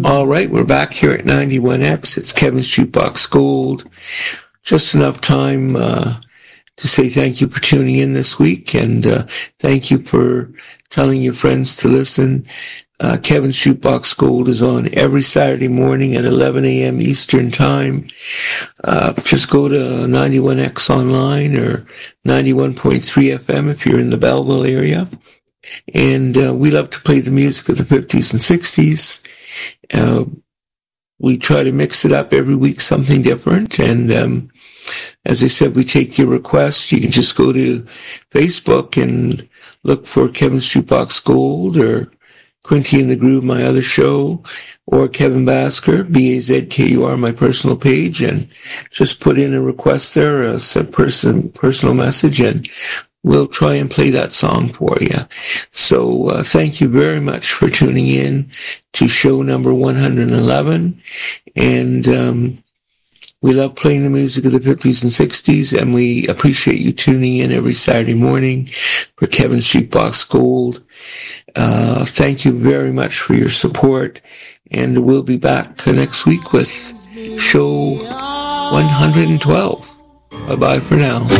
All right, we're back here at 91X. It's Kevin's Jukebox Gold. Just enough time to say thank you for tuning in this week, and thank you for telling your friends to listen. Kevin's Jukebox Gold is on every Saturday morning at 11 a.m. Eastern Time. Just go to 91X online or 91.3 FM if you're in the Belleville area. And we love to play the music of the 50s and 60s. We try to mix it up every week, something different. And as I said, we take your requests. You can just go to Facebook and look for Kevin's Jukebox Gold or Quinty and the Groove, my other show, or Kevin Basker, Bazkur, my personal page, and just put in a request there, a personal message, and we'll try and play that song for you. So thank you very much for tuning in to show number 111. And we love playing the music of the 50s and 60s, and we appreciate you tuning in every Saturday morning for Kevin's Jukebox Gold. Thank you very much for your support, and we'll be back next week with show 112. Bye-bye for now.